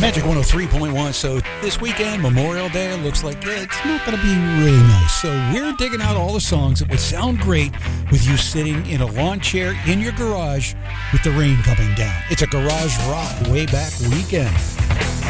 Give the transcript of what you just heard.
Magic 103.1. So this weekend, Memorial Day, looks like it's not going to be really nice. So we're digging out all the songs that would sound great with you sitting in a lawn chair in your garage with the rain coming down. It's a garage rock way back weekend.